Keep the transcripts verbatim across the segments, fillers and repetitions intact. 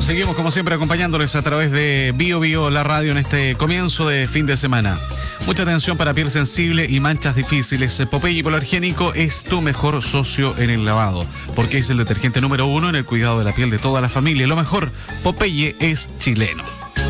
seguimos como siempre acompañándoles a través de Bio Bio, la radio, en este comienzo de fin de semana. Mucha atención para piel sensible y manchas difíciles. Popeye Hipoalergénico es tu mejor socio en el lavado, porque es el detergente número uno en el cuidado de la piel de toda la familia. Lo mejor, Popeye es chileno.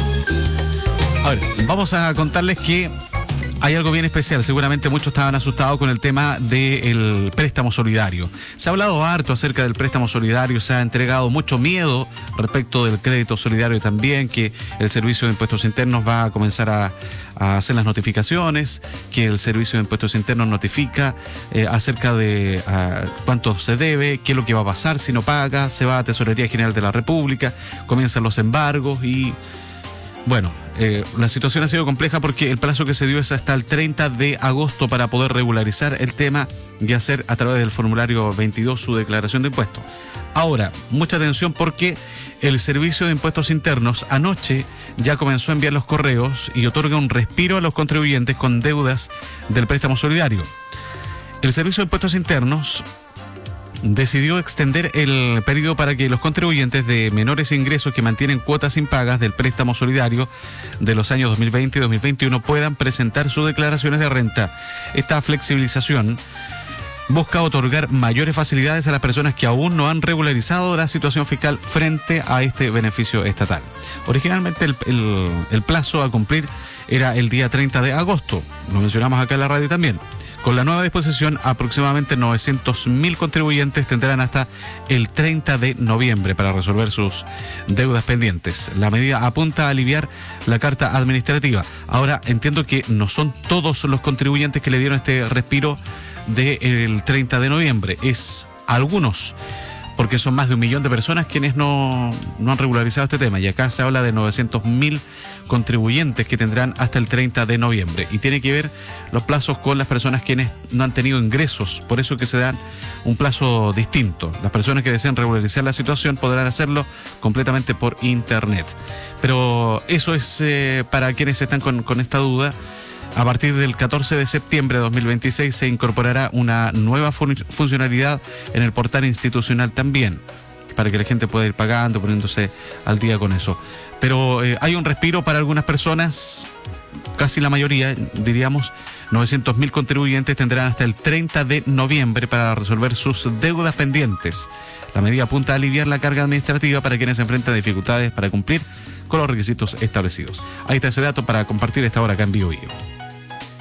A ver, vamos a contarles que hay algo bien especial. Seguramente muchos estaban asustados con el tema del préstamo solidario. Se ha hablado harto acerca del préstamo solidario, se ha entregado mucho miedo respecto del crédito solidario también, que el Servicio de Impuestos Internos va a comenzar a, a hacer las notificaciones, que el Servicio de Impuestos Internos notifica eh, acerca de uh, cuánto se debe, qué es lo que va a pasar si no paga, se va a Tesorería General de la República, comienzan los embargos y... Bueno, eh, la situación ha sido compleja porque el plazo que se dio es hasta el treinta de agosto para poder regularizar el tema y hacer a través del formulario veintidós su declaración de impuestos. Ahora, mucha atención porque el Servicio de Impuestos Internos anoche ya comenzó a enviar los correos y otorga un respiro a los contribuyentes con deudas del préstamo solidario. El Servicio de Impuestos Internos decidió extender el periodo para que los contribuyentes de menores ingresos que mantienen cuotas impagas del préstamo solidario de los años dos mil veinte y dos mil veintiuno puedan presentar sus declaraciones de renta. Esta flexibilización busca otorgar mayores facilidades a las personas que aún no han regularizado la situación fiscal frente a este beneficio estatal. Originalmente el, el, el plazo a cumplir era el día treinta de agosto, lo mencionamos acá en la radio también. Con la nueva disposición, aproximadamente novecientos mil contribuyentes tendrán hasta el treinta de noviembre para resolver sus deudas pendientes. La medida apunta a aliviar la carga administrativa. Ahora, entiendo que no son todos los contribuyentes que le dieron este respiro del treinta de noviembre, es algunos, porque son más de un millón de personas quienes no, no han regularizado este tema. Y acá se habla de novecientos mil contribuyentes que tendrán hasta el treinta de noviembre. Y tiene que ver los plazos con las personas quienes no han tenido ingresos. Por eso que se dan un plazo distinto. Las personas que deseen regularizar la situación podrán hacerlo completamente por internet. Pero eso es eh, para quienes están con, con esta duda. A partir del catorce de septiembre de dos mil veintiséis se incorporará una nueva fun- funcionalidad en el portal institucional también, para que la gente pueda ir pagando, poniéndose al día con eso. Pero eh, hay un respiro para algunas personas, casi la mayoría, diríamos, novecientos mil contribuyentes tendrán hasta el treinta de noviembre para resolver sus deudas pendientes. La medida apunta a aliviar la carga administrativa para quienes enfrentan dificultades para cumplir con los requisitos establecidos. Ahí está ese dato para compartir esta hora acá en Bio Bio.